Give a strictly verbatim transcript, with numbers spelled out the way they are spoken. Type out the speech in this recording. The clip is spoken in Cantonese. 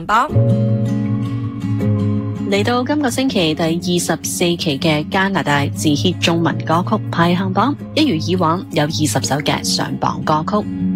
行榜。 嚟到今個星期第二十四期嘅加拿大自 hit 中文歌曲排行榜，一如以往有二十首嘅上榜歌曲。